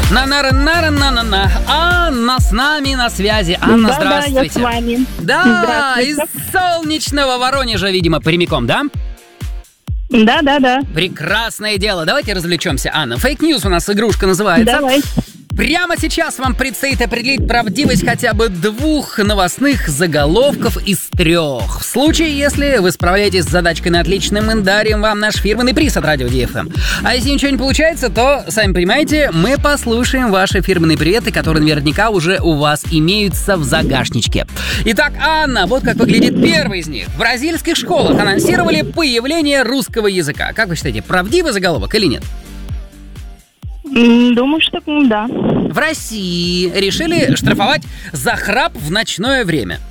На-на-на-на-на-на-на. Анна с нами на связи. Анна, здравствуйте. Да, я с вами. Да, из солнечного Воронежа, видимо, прямиком, да? Да. Прекрасное дело. Давайте развлечемся, Анна. Фейк-ньюс у нас игрушка называется. Давай. Прямо сейчас вам предстоит определить правдивость хотя бы 2 новостных заголовков из 3. В случае, если вы справляетесь с задачкой на отлично, мы дарим вам наш фирменный приз от Радио DFM. А если ничего не получается, то, сами понимаете, мы послушаем ваши фирменные приветы, которые наверняка уже у вас имеются в загашничке. Итак, Анна, вот как выглядит первый из них. В бразильских школах анонсировали появление русского языка. Как вы считаете, правдивый заголовок или нет? Думаю, что да. В России решили штрафовать за храп в ночное время.